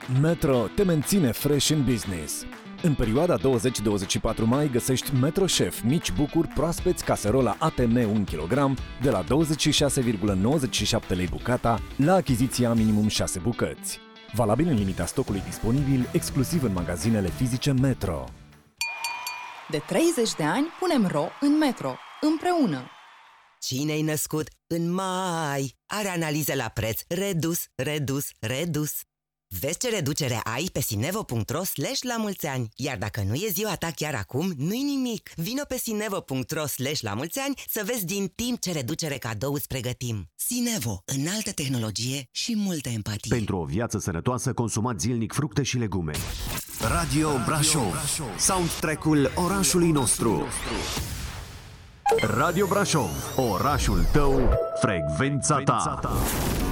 Metro te menține fresh în business. În perioada 20-24 mai găsești Metro Chef mici bucuri proaspeți caserola ATM 1 kg de la 26,97 lei bucata la achiziția minimum 6 bucăți. Valabil în limita stocului disponibil, exclusiv în magazinele fizice Metro. De 30 de ani punem ro în Metro, împreună. Cine-i născut în mai are analize la preț redus, redus, redus. Vezi ce reducere ai pe sinevo.ro/lamulțeani. Iar dacă nu e ziua ta chiar acum, nu-i nimic. Vino pe sinevo.ro/lamulțeani să vezi din timp ce reducere cadou îți pregătim. Sinevo, înaltă tehnologie și multă empatie. Pentru o viață sănătoasă, consumați zilnic fructe și legume. Radio Brașov, soundtrack-ul orașului nostru. Radio Brașov, orașul tău, frecvența ta.